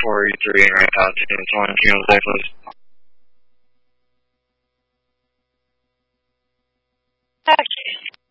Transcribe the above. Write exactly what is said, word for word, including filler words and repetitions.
four eight three and right out to twenty Jose, please. Okay.